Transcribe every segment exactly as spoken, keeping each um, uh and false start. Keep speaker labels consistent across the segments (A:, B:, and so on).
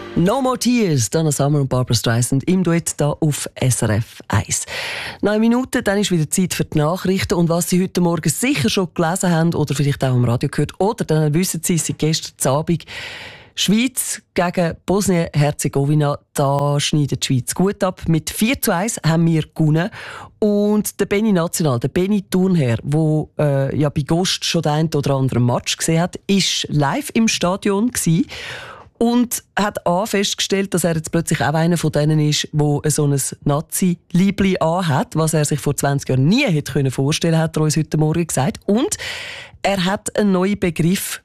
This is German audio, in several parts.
A: No More Tears, Donna Summer und Barbra Streisand im Duett hier auf S R F eins. Neun Minuten, dann ist wieder Zeit für die Nachrichten. Und was Sie heute Morgen sicher schon gelesen haben oder vielleicht auch im Radio gehört, oder dann wissen Sie, seit gestern Abend Schweiz gegen Bosnien-Herzegowina, da schneidet die Schweiz gut ab. Mit vier zu eins haben wir gewonnen. Und der Benny National, der Benny Thurnherr, der äh, ja bei Gost schon den einen oder anderen Match gesehen hat, war live im Stadion gewesen. Und hat auch festgestellt, dass er jetzt plötzlich auch einer von denen ist, der so ein Nazi-Liebli anhat, was er sich vor zwanzig Jahren nie hätte vorstellen können, hat er uns heute Morgen gesagt. Und er hat einen neuen Begriff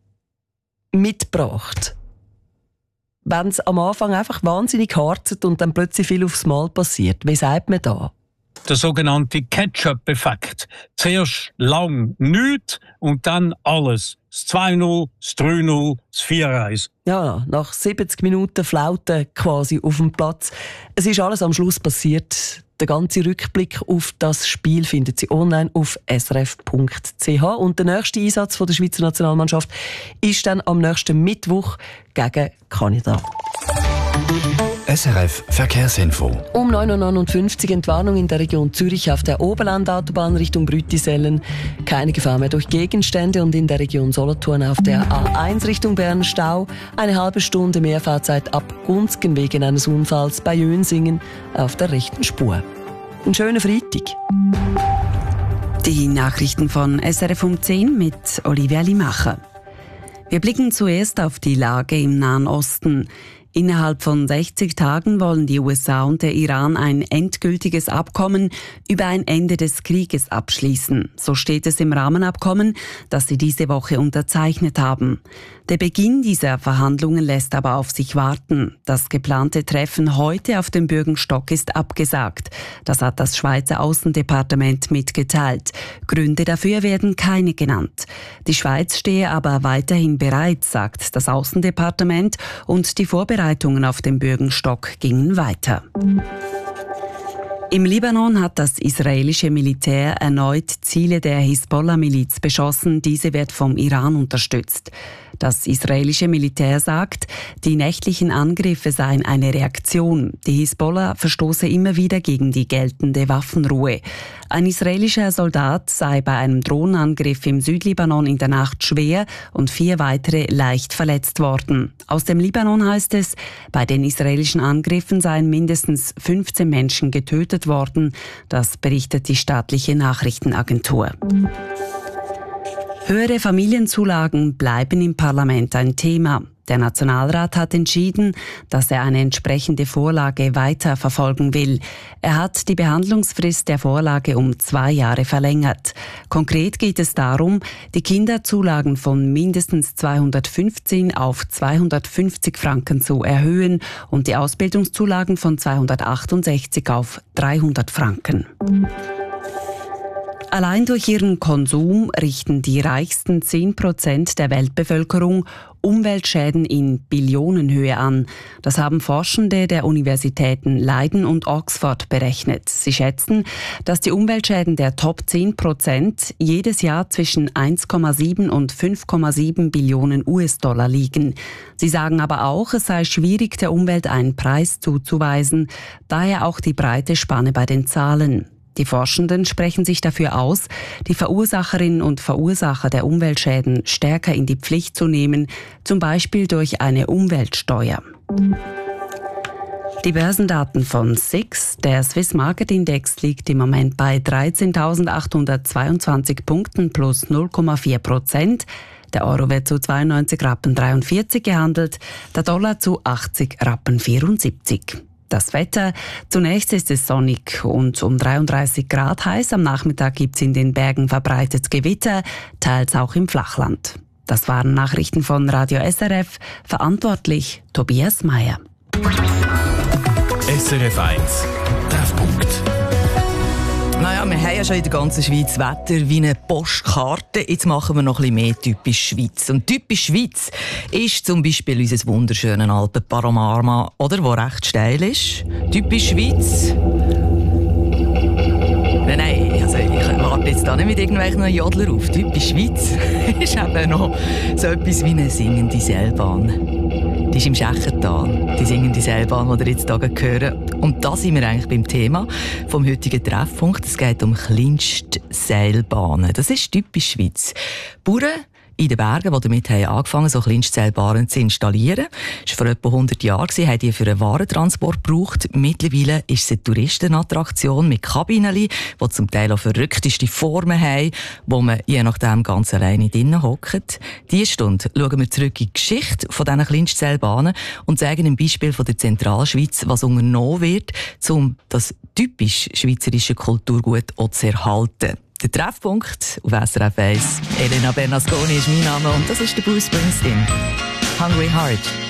A: mitgebracht. Wenn es am Anfang einfach wahnsinnig harzt und dann plötzlich viel aufs Mal passiert. Wie sagt man da?
B: Der sogenannte Ketchup-Effekt. Zuerst lang nichts und dann alles. Das zwei null, das drei null, das vier eins.
A: Ja, nach siebzig Minuten Flauten quasi auf dem Platz. Es ist alles am Schluss passiert. Der ganze Rückblick auf das Spiel findet Sie online auf s r f punkt c h. Und der nächste Einsatz von der Schweizer Nationalmannschaft ist dann am nächsten Mittwoch gegen Kanada.
C: S R F Verkehrsinfo.
A: Um neun Uhr neunundfünfzig Entwarnung in der Region Zürich auf der Oberlandautobahn Richtung Brüttisellen. Keine Gefahr mehr durch Gegenstände und in der Region Solothurn auf der A eins Richtung Bern Stau. Eine halbe Stunde mehr Fahrzeit ab Gunzgen wegen eines Unfalls bei Jönsingen auf der rechten Spur. Einen schönen Freitag.
D: Die Nachrichten von S R F um zehn mit Olivia Limacher. Wir blicken zuerst auf die Lage im Nahen Osten. Innerhalb von sechzig Tagen wollen die U S A und der Iran ein endgültiges Abkommen über ein Ende des Krieges abschließen. So steht es im Rahmenabkommen, das sie diese Woche unterzeichnet haben. Der Beginn dieser Verhandlungen lässt aber auf sich warten. Das geplante Treffen heute auf dem Bürgenstock ist abgesagt. Das hat das Schweizer Außendepartement mitgeteilt. Gründe dafür werden keine genannt. Die Schweiz stehe aber weiterhin bereit, sagt das Außendepartement, und die Vorbereitungen auf dem Bürgenstock gingen weiter. Im Libanon hat das israelische Militär erneut Ziele der Hisbollah-Miliz beschossen. Diese wird vom Iran unterstützt. Das israelische Militär sagt, die nächtlichen Angriffe seien eine Reaktion. Die Hisbollah verstoße immer wieder gegen die geltende Waffenruhe. Ein israelischer Soldat sei bei einem Drohnenangriff im Südlibanon in der Nacht schwer und vier weitere leicht verletzt worden. Aus dem Libanon heißt es, bei den israelischen Angriffen seien mindestens fünfzehn Menschen getötet worden. Das berichtet die staatliche Nachrichtenagentur. Höhere Familienzulagen bleiben im Parlament ein Thema. Der Nationalrat hat entschieden, dass er eine entsprechende Vorlage weiter verfolgen will. Er hat die Behandlungsfrist der Vorlage um zwei Jahre verlängert. Konkret geht es darum, die Kinderzulagen von mindestens zweihundertfünfzehn auf zweihundertfünfzig Franken zu erhöhen und die Ausbildungszulagen von zweihundertachtundsechzig auf dreihundert Franken. Allein durch ihren Konsum richten die reichsten zehn Prozent der Weltbevölkerung Umweltschäden in Billionenhöhe an. Das haben Forschende der Universitäten Leiden und Oxford berechnet. Sie schätzen, dass die Umweltschäden der Top zehn Prozent jedes Jahr zwischen eins Komma sieben und fünf Komma sieben Billionen U S-Dollar liegen. Sie sagen aber auch, es sei schwierig, der Umwelt einen Preis zuzuweisen, daher auch die breite Spanne bei den Zahlen. Die Forschenden sprechen sich dafür aus, die Verursacherinnen und Verursacher der Umweltschäden stärker in die Pflicht zu nehmen, zum Beispiel durch eine Umweltsteuer. Die Börsendaten von S I X, der Swiss Market Index, liegt im Moment bei dreizehntausendachthundertzweiundzwanzig Punkten plus null Komma vier Prozent. Der Euro wird zu zweiundneunzig Rappen dreiundvierzig gehandelt, der Dollar zu achtzig Rappen vierundsiebzig. Das Wetter: Zunächst ist es sonnig und um dreiunddreißig Grad heiß. Am Nachmittag gibt es in den Bergen verbreitet Gewitter, teils auch im Flachland. Das waren Nachrichten von Radio S R F. Verantwortlich Tobias Meyer.
C: S R F eins Treffpunkt.
E: Naja, wir haben ja schon in der ganzen Schweiz Wetter wie eine Postkarte. Jetzt machen wir noch ein bisschen mehr typisch Schweiz. Und typisch Schweiz ist zum Beispiel unser wunderschönes Alpenpanorama, oder, wo recht steil ist. Typisch Schweiz. Nein, nein, also ich warte jetzt da nicht mit irgendwelchen Jodler auf. Typisch Schweiz ist eben noch so etwas wie eine singende Seilbahn. Die ist im Schächertal. Die singende Seilbahn, die ihr jetzt hier hören. Und da sind wir eigentlich beim Thema vom heutigen Treffpunkt. Es geht um Kleinstseilbahnen. Das ist typisch Schweiz. Bauern in den Bergen, die damit haben angefangen, so Kleinstseilbahnen zu installieren. Das war vor etwa hundert Jahren, haben die für einen Warentransport gebraucht. Mittlerweile ist es eine Touristenattraktion mit Kabinen, die zum Teil auch verrückteste Formen haben, wo man je nachdem ganz alleine drinnen hockt. Diese Stunde schauen wir zurück in die Geschichte von diesen Kleinstseilbahnen und zeigen ein Beispiel von der Zentralschweiz, was unternommen wird, um das typisch schweizerische Kulturgut auch zu erhalten. Der Treffpunkt auf S R F eins. Elena Bernasconi ist mein Name und das ist der Bruce Springsteen. Hungry Heart.